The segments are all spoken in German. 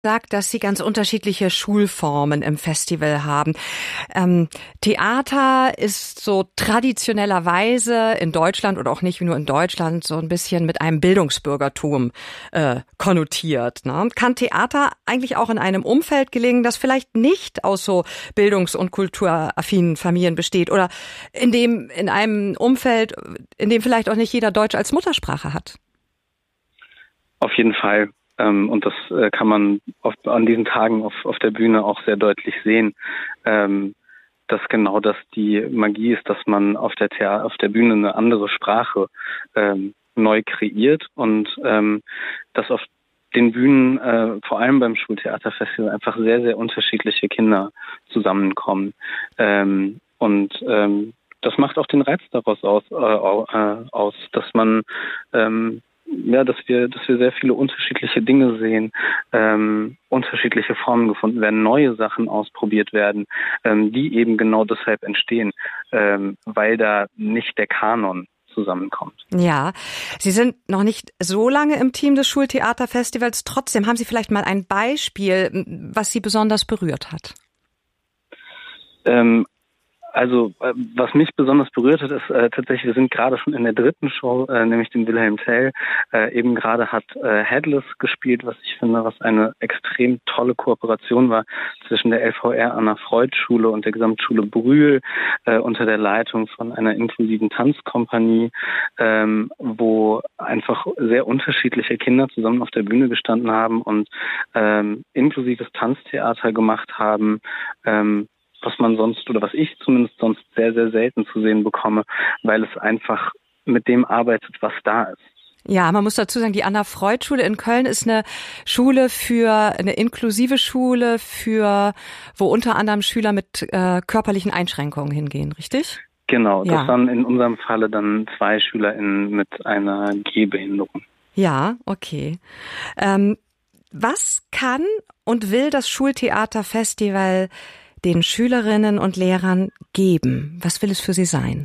Sagt, dass Sie ganz unterschiedliche Schulformen im Festival haben. Theater ist so traditionellerweise in Deutschland oder auch nicht nur in Deutschland so ein bisschen mit einem Bildungsbürgertum konnotiert. Ne? Kann Theater eigentlich auch in einem Umfeld gelingen, das vielleicht nicht aus so bildungs- und kulturaffinen Familien besteht oder in einem Umfeld, in dem vielleicht auch nicht jeder Deutsch als Muttersprache hat? Auf jeden Fall. Und das kann man an diesen Tagen auf der Bühne auch sehr deutlich sehen, dass genau das die Magie ist, dass man auf der Bühne eine andere Sprache neu kreiert und dass auf den Bühnen, vor allem beim Schultheaterfestival, einfach sehr, sehr unterschiedliche Kinder zusammenkommen. Das macht auch den Reiz daraus aus, dass man dass wir sehr viele unterschiedliche Dinge sehen, unterschiedliche Formen gefunden werden, neue Sachen ausprobiert werden, die eben genau deshalb entstehen, weil da nicht der Kanon zusammenkommt. Ja, Sie sind noch nicht so lange im Team des Schultheaterfestivals. Trotzdem haben Sie vielleicht mal ein Beispiel, was Sie besonders berührt hat? Also, was mich besonders berührt hat, ist tatsächlich, wir sind gerade schon in der dritten Show, nämlich dem Wilhelm Tell. Eben gerade hat Headless gespielt, was ich finde, was eine extrem tolle Kooperation war zwischen der LVR Anna-Freud-Schule und der Gesamtschule Brühl unter der Leitung von einer inklusiven Tanzkompanie, wo einfach sehr unterschiedliche Kinder zusammen auf der Bühne gestanden haben und inklusives Tanztheater gemacht haben, was man sonst oder was ich zumindest sonst sehr, sehr selten zu sehen bekomme, weil es einfach mit dem arbeitet, was da ist. Ja, man muss dazu sagen, die Anna-Freud-Schule in Köln ist eine inklusive Schule wo unter anderem Schüler mit körperlichen Einschränkungen hingehen, richtig? Genau, ja. Das waren in unserem Falle dann 2 SchülerInnen mit einer Gehbehinderung. Ja, okay. Was kann und will das Schultheaterfestival den Schülerinnen und Lehrern geben? Was will es für sie sein?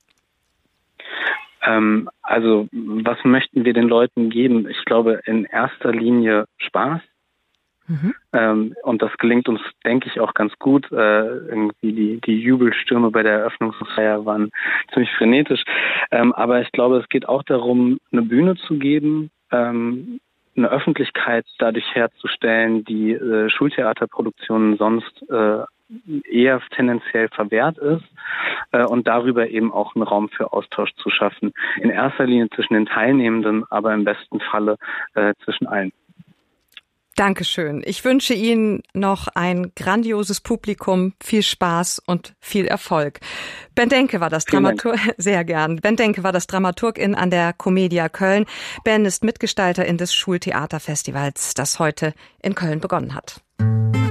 Also, was möchten wir den Leuten geben? Ich glaube, in erster Linie Spaß. Und das gelingt uns, denke ich, auch ganz gut. Irgendwie die Jubelstürme bei der Eröffnungsfeier waren ziemlich frenetisch. Aber ich glaube, es geht auch darum, eine Bühne zu geben, eine Öffentlichkeit dadurch herzustellen, die Schultheaterproduktionen sonst eher tendenziell verwehrt ist und darüber eben auch einen Raum für Austausch zu schaffen. In erster Linie zwischen den Teilnehmenden, aber im besten Falle zwischen allen. Dankeschön. Ich wünsche Ihnen noch ein grandioses Publikum, viel Spaß und viel Erfolg. Ben Denke war das Dramaturg, sehr gern. Ben Denke war das Dramaturgin an der Commedia Köln. Ben ist Mitgestalterin des Schultheaterfestivals, das heute in Köln begonnen hat.